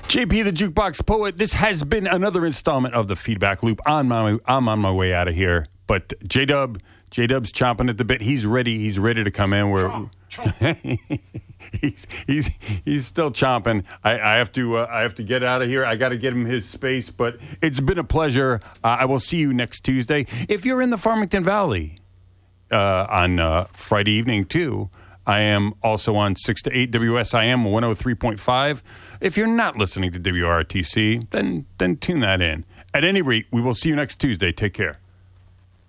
JP the Jukebox Poet. This has been another installment of the Feedback Loop. I'm on my way out of here, but J-Dub's chomping at the bit. He's ready. He's ready to come in. He's still chomping. I have to get out of here. I got to get him his space. But it's been a pleasure. I will see you next Tuesday. If you're in the Farmington Valley on Friday evening too. I am also on 6 to 8 WSIM 103.5. If you're not listening to WRTC, then tune that in. At any rate, we will see you next Tuesday. Take care.